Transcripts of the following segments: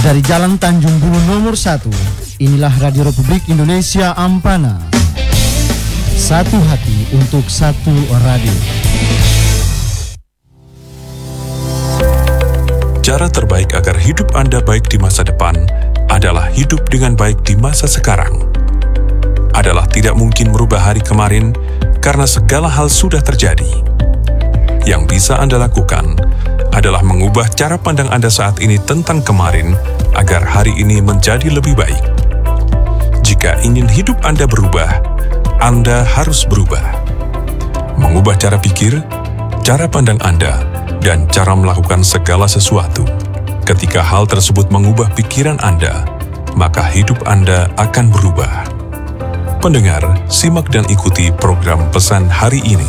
Dari Jalan Tanjung Bulu nomor 1, inilah Radio Republik Indonesia Ampana. Satu hati untuk satu radio. Cara terbaik agar hidup Anda baik di masa depan adalah hidup dengan baik di masa sekarang. Adalah tidak mungkin merubah hari kemarin karena segala hal sudah terjadi. Yang bisa Anda lakukan adalah mengubah cara pandang Anda saat ini tentang kemarin agar hari ini menjadi lebih baik. Jika ingin hidup Anda berubah, Anda harus berubah. Mengubah cara pikir, cara pandang Anda, dan cara melakukan segala sesuatu. Ketika hal tersebut mengubah pikiran Anda, maka hidup Anda akan berubah. Pendengar, simak dan ikuti program Pesan Hari Ini.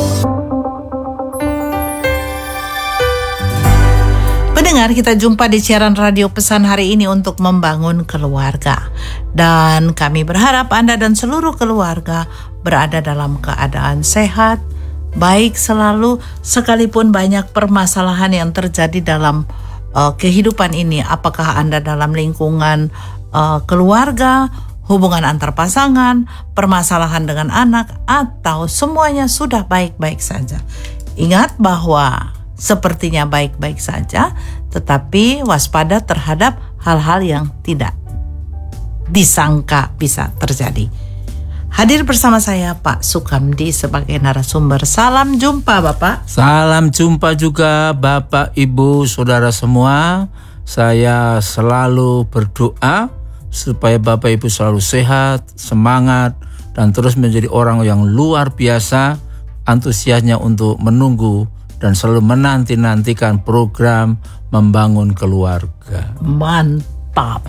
Pendengar, kita jumpa di siaran radio Pesan Hari Ini untuk membangun keluarga. Dan kami berharap Anda dan seluruh keluarga berada dalam keadaan sehat, baik selalu, sekalipun banyak permasalahan yang terjadi dalam kehidupan ini. Apakah Anda dalam lingkungan keluarga, hubungan antar pasangan, permasalahan dengan anak, atau semuanya sudah baik-baik saja. Ingat bahwa sepertinya baik-baik saja, tetapi waspada terhadap hal-hal yang tidak disangka bisa terjadi. Hadir bersama saya Pak Sukamdi sebagai narasumber. Salam jumpa Bapak. Salam jumpa juga Bapak, Ibu, Saudara semua. Saya selalu berdoa supaya Bapak Ibu selalu sehat, semangat, dan terus menjadi orang yang luar biasa, antusiasnya untuk menunggu dan selalu menanti-nantikan program membangun keluarga. Mantap.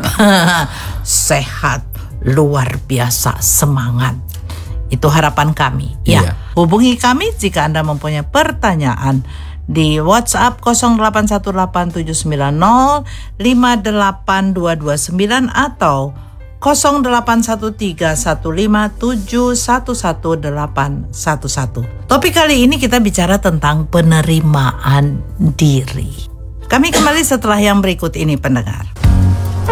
Sehat, luar biasa, semangat. Itu harapan kami. Iya. Ya, hubungi kami jika Anda mempunyai pertanyaan di WhatsApp 081850582229 atau 081315711811. Topik kali ini kita bicara tentang penerimaan diri. Kami kembali setelah yang berikut ini, pendengar.